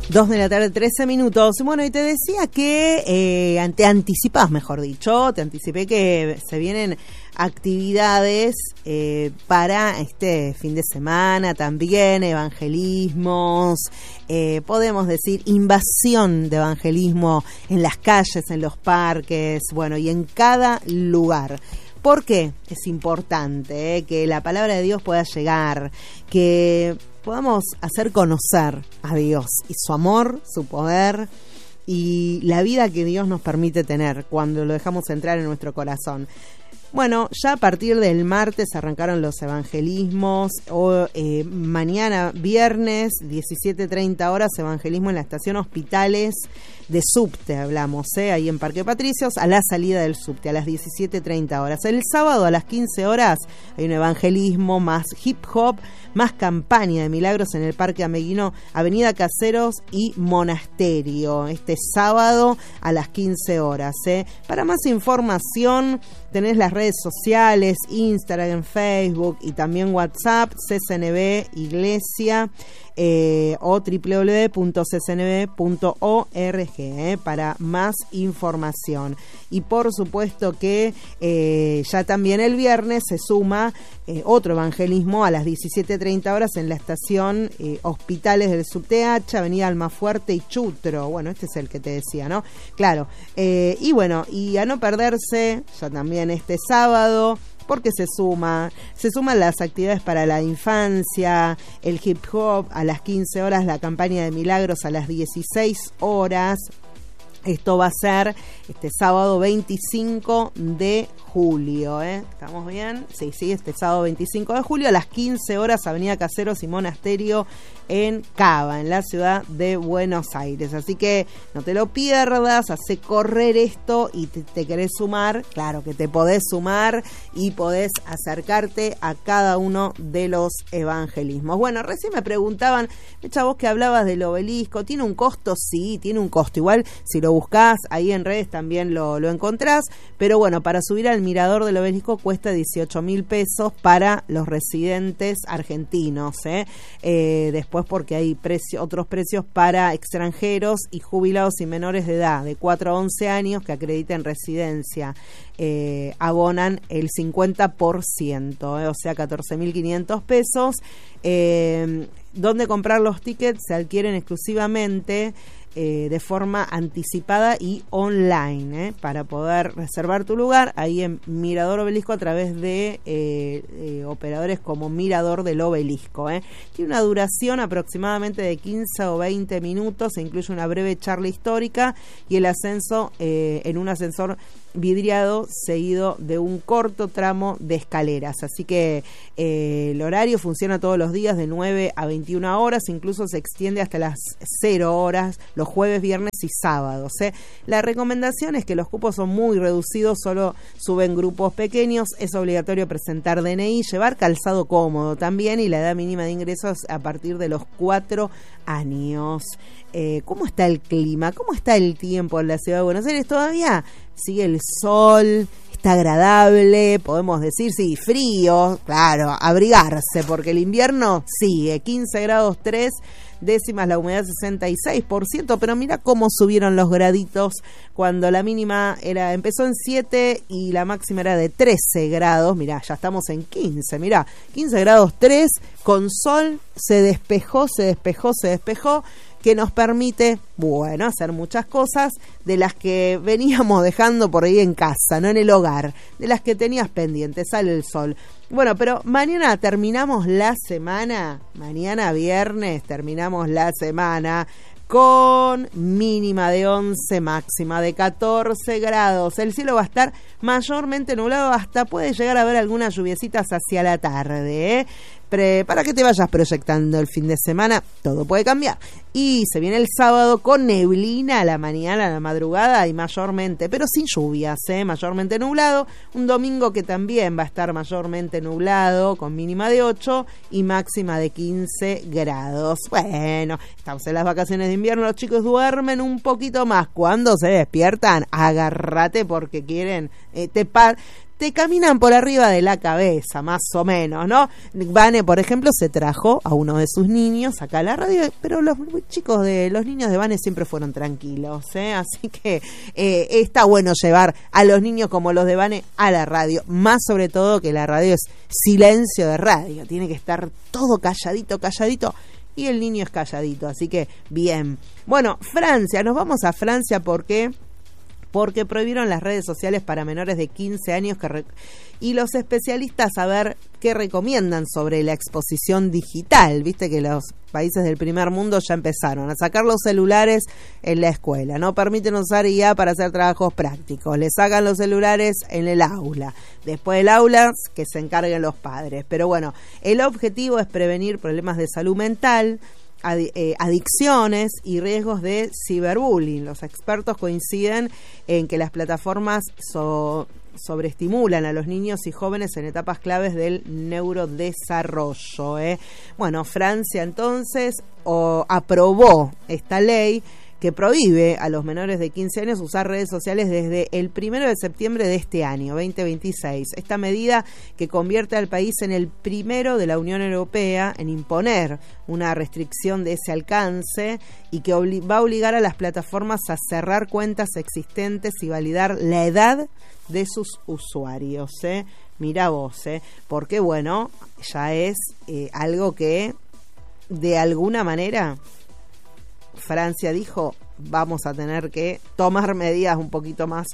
2 de la tarde, 13 minutos. Bueno, y te decía que te anticipás, mejor dicho, te anticipé que se vienen actividades para este fin de semana, también evangelismos, podemos decir invasión de evangelismo en las calles, en los parques, bueno, y en cada lugar. ¿Por qué es importante que la palabra de Dios pueda llegar, que podamos hacer conocer a Dios y su amor, su poder y la vida que Dios nos permite tener cuando lo dejamos entrar en nuestro corazón? Bueno, ya a partir del martes arrancaron los evangelismos, mañana viernes 17:30 horas, evangelismo en la estación Hospitales de Subte, hablamos, ahí en Parque Patricios, a la salida del Subte, a las 17:30 horas. El sábado a las 15 horas hay un evangelismo más hip hop, más campaña de milagros en el Parque Ameguino, Avenida Caseros y Monasterio, este sábado a las 15 horas. Para más información tenés las redes sociales, Instagram, Facebook y también WhatsApp, CCNB Iglesia, o www.ccnb.org para más información. Y por supuesto que ya también el viernes se suma otro evangelismo a las 17:30 horas en la estación Hospitales del Subte H, Avenida Almafuerte y Chutro. Bueno, este es el que te decía, ¿no? Claro. Y bueno, y a no perderse ya también este sábado, porque se suman las actividades para la infancia, el hip hop a las 15 horas, la campaña de milagros a las 16 horas. Esto va a ser este sábado 25 de julio, ¿Estamos bien? Sí, este sábado 25 de julio a las 15 horas, Avenida Caseros y Monasterio en Cava, en la ciudad de Buenos Aires. Así que no te lo pierdas, hace correr esto y te querés sumar, claro que te podés sumar y podés acercarte a cada uno de los evangelismos. Bueno, recién me preguntaban, Mecha, vos que hablabas del obelisco, ¿tiene un costo? Sí, tiene un costo. Igual si lo buscás ahí en redes también lo encontrás, pero bueno, para subir al mirador del obelisco cuesta 18.000 pesos para los residentes argentinos, después porque hay otros precios para extranjeros y jubilados y menores de edad de 4 a 11 años que acrediten residencia, abonan el 50%, o sea 14.500 pesos. ¿Dónde comprar los tickets? Se adquieren exclusivamente de forma anticipada y online, para poder reservar tu lugar ahí en Mirador Obelisco a través de operadores como Mirador del Obelisco. Tiene una duración aproximadamente de 15 o 20 minutos, e incluye una breve charla histórica y el ascenso en un ascensor vidriado seguido de un corto tramo de escaleras. Así que el horario funciona todos los días de 9 a 21 horas, incluso se extiende hasta las 0 horas los jueves, viernes y sábados. La recomendación es que los cupos son muy reducidos, solo suben grupos pequeños, es obligatorio presentar DNI, llevar calzado cómodo también, y la edad mínima de ingresos a partir de los 4 años. ¿Cómo está el clima? ¿Cómo está el tiempo en la ciudad de Buenos Aires? Todavía sigue el sol, está agradable, podemos decir, sí, frío, claro, abrigarse, porque el invierno sigue, 15 grados 3 décimas, la humedad 66%, pero mira cómo subieron los graditos cuando la mínima empezó en 7 y la máxima era de 13 grados, mirá, ya estamos en 15, mirá, 15 grados 3, con sol, se despejó, que nos permite, bueno, hacer muchas cosas de las que veníamos dejando por ahí en casa, no en el hogar, de las que tenías pendientes, sale el sol. Bueno, pero mañana terminamos la semana, mañana viernes terminamos la semana con mínima de 11, máxima de 14 grados. El cielo va a estar mayormente nublado, hasta puede llegar a haber algunas lluviecitas hacia la tarde, para que te vayas proyectando el fin de semana, todo puede cambiar. Y se viene el sábado con neblina a la mañana, a la madrugada y mayormente, pero sin lluvias, mayormente nublado. Un domingo que también va a estar mayormente nublado, con mínima de 8 y máxima de 15 grados. Bueno, estamos en las vacaciones de invierno, los chicos duermen un poquito más. Cuando se despiertan, agárrate porque quieren, te caminan por arriba de la cabeza, más o menos, ¿no? Vane, por ejemplo, se trajo a uno de sus niños acá a la radio, pero los niños de Vane siempre fueron tranquilos, así que está bueno llevar a los niños como los de Vane a la radio, más sobre todo que la radio es silencio de radio, tiene que estar todo calladito, y el niño es calladito, así que bien. Bueno, Francia, nos vamos a Francia porque prohibieron las redes sociales para menores de 15 años y los especialistas a ver qué recomiendan sobre la exposición digital. Viste que los países del primer mundo ya empezaron a sacar los celulares en la escuela, no permiten usar IA para hacer trabajos prácticos, le sacan los celulares en el aula, después del aula que se encarguen los padres. Pero bueno, el objetivo es prevenir problemas de salud mental, adicciones y riesgos de ciberbullying. Los expertos coinciden en que las plataformas sobreestimulan a los niños y jóvenes en etapas claves del neurodesarrollo. Bueno, Francia entonces aprobó esta ley que prohíbe a los menores de 15 años usar redes sociales desde el 1 de septiembre de este año, 2026. Esta medida que convierte al país en el primero de la Unión Europea en imponer una restricción de ese alcance y que va a obligar a las plataformas a cerrar cuentas existentes y validar la edad de sus usuarios. Mira vos, porque bueno, ya es algo que de alguna manera Francia dijo, vamos a tener que tomar medidas un poquito más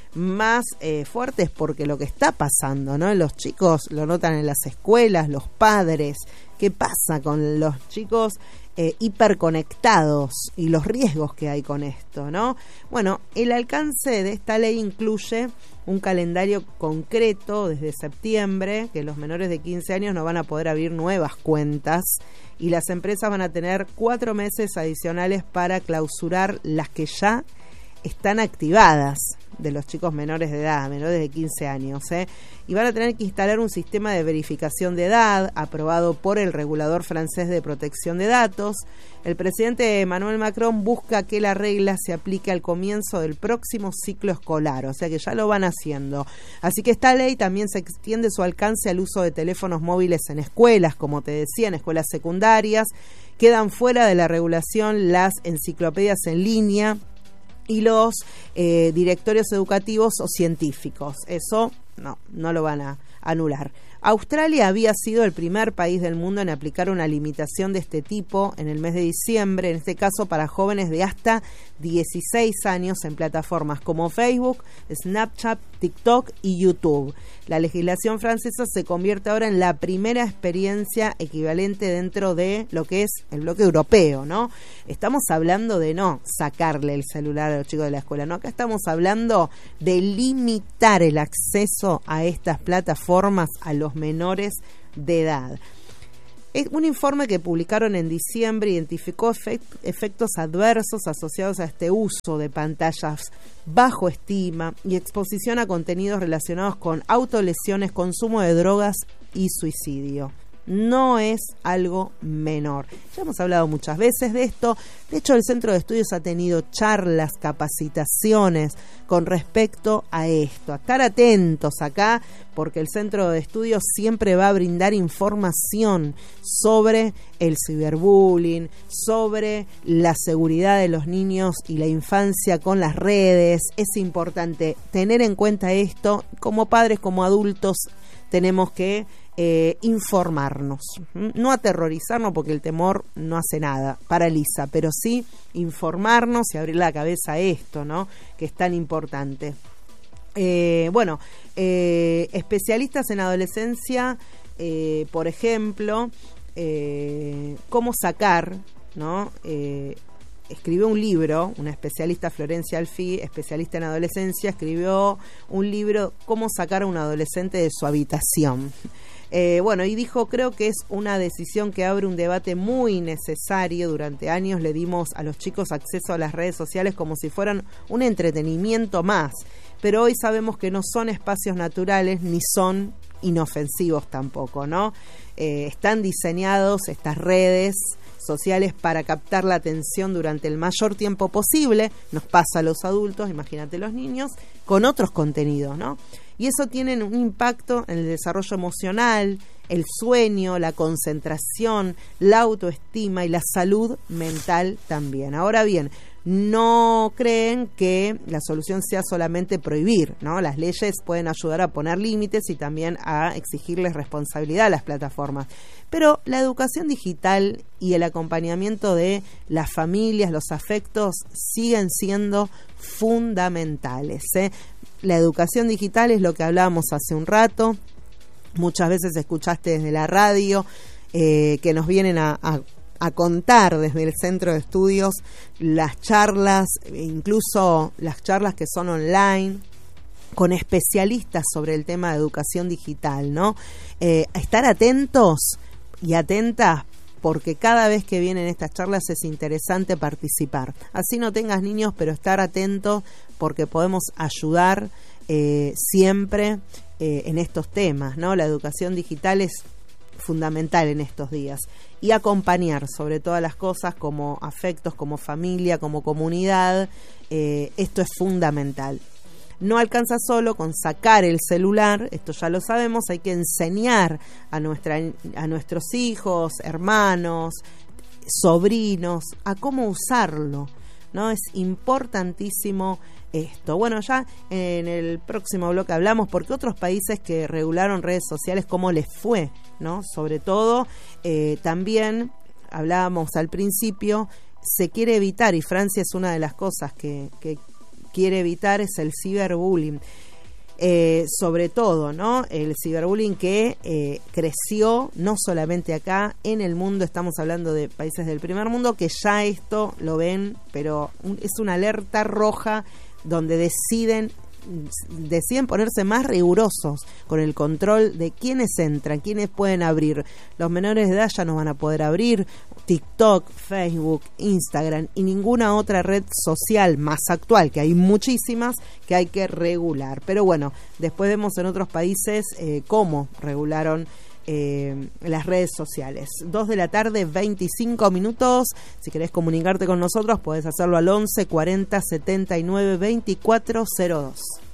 fuertes, porque lo que está pasando, ¿no? Los chicos lo notan en las escuelas, los padres, ¿qué pasa con los chicos hiperconectados y los riesgos que hay con esto, ¿no? Bueno, el alcance de esta ley incluye un calendario concreto desde septiembre, que los menores de 15 años no van a poder abrir nuevas cuentas y las empresas van a tener 4 meses adicionales para clausurar las que ya están activadas de los chicos menores de edad, menores de 15 años, y van a tener que instalar un sistema de verificación de edad aprobado por el regulador francés de protección de datos. El presidente Emmanuel Macron busca que la regla se aplique al comienzo del próximo ciclo escolar, o sea que ya lo van haciendo. Así que esta ley también se extiende su alcance al uso de teléfonos móviles en escuelas, como te decía, en escuelas secundarias. Quedan fuera de la regulación las enciclopedias en línea y los directorios educativos o científicos. Eso no lo van a anular. Australia había sido el primer país del mundo en aplicar una limitación de este tipo en el mes de diciembre, en este caso para jóvenes de hasta 16 años en plataformas como Facebook, Snapchat, TikTok y YouTube. La legislación francesa se convierte ahora en la primera experiencia equivalente dentro de lo que es el bloque europeo, ¿no? Estamos hablando de no sacarle el celular a los chicos de la escuela, ¿no? Acá estamos hablando de limitar el acceso a estas plataformas a los menores de edad. Un informe que publicaron en diciembre identificó efectos adversos asociados a este uso de pantallas, bajo estima y exposición a contenidos relacionados con autolesiones, consumo de drogas y suicidio. No es algo menor. Ya hemos hablado muchas veces de esto. De hecho, el Centro de Estudios ha tenido charlas, capacitaciones con respecto a esto. A estar atentos acá, porque el Centro de Estudios siempre va a brindar información sobre el ciberbullying, sobre la seguridad de los niños y la infancia con las redes. Es importante tener en cuenta esto. Como padres, como adultos, tenemos que informarnos, no aterrorizarnos, porque el temor no hace nada, paraliza, pero sí informarnos y abrir la cabeza a esto, ¿no? Que es tan importante. Especialistas en adolescencia, por ejemplo, cómo sacar, ¿no? Escribió un libro, una especialista, Florencia Alfí, especialista en adolescencia, escribió un libro, Cómo sacar a un adolescente de su habitación. Y dijo, creo que es una decisión que abre un debate muy necesario. Durante años le dimos a los chicos acceso a las redes sociales como si fueran un entretenimiento más, pero hoy sabemos que no son espacios naturales ni son inofensivos tampoco, ¿no? Están diseñados estas redes sociales para captar la atención durante el mayor tiempo posible. Nos pasa a los adultos, imagínate los niños, con otros contenidos, ¿no? y eso tiene un impacto en el desarrollo emocional, el sueño, la concentración, la autoestima y la salud mental también. Ahora bien, no creen que la solución sea solamente prohibir, ¿no? Las leyes pueden ayudar a poner límites y también a exigirles responsabilidad a las plataformas. Pero la educación digital y el acompañamiento de las familias, los afectos, siguen siendo fundamentales, ¿eh? La educación digital es lo que hablábamos hace un rato. Muchas veces escuchaste desde la radio que nos vienen a contar desde el centro de estudios las charlas, incluso las charlas que son online, con especialistas sobre el tema de educación digital, ¿no? Estar atentos y atentas, porque cada vez que vienen estas charlas es interesante participar. Así no tengas niños, pero estar atento, porque podemos ayudar siempre en estos temas, ¿no? La educación digital es fundamental en estos días, y acompañar sobre todas las cosas, como afectos, como familia, como comunidad. Esto es fundamental. No alcanza solo con sacar el celular, esto ya lo sabemos, hay que enseñar a nuestros hijos, hermanos, sobrinos, a cómo usarlo, ¿no? Es importantísimo esto. Bueno, ya en el próximo bloque hablamos porque otros países que regularon redes sociales, cómo les fue, ¿no? Sobre todo, también hablábamos al principio, se quiere evitar, y Francia es una de las cosas que quiere evitar, es el ciberbullying. Sobre todo, ¿no? El ciberbullying que creció no solamente acá, en el mundo. Estamos hablando de países del primer mundo que ya esto lo ven, pero es una alerta roja donde deciden ponerse más rigurosos con el control de quiénes entran, quiénes pueden abrir. Los menores de edad ya no van a poder abrir TikTok, Facebook, Instagram y ninguna otra red social más actual, que hay muchísimas que hay que regular. Pero bueno, después vemos en otros países cómo regularon las redes sociales. 2:25 p.m. Si querés comunicarte con nosotros, podés hacerlo al 11 40 79 24 02.